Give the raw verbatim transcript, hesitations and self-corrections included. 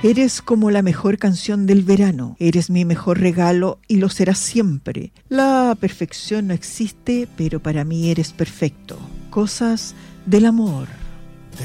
Eres como la mejor canción del verano, eres mi mejor regalo y lo serás siempre. La perfección no existe, pero para mí eres perfecto. Cosas del amor.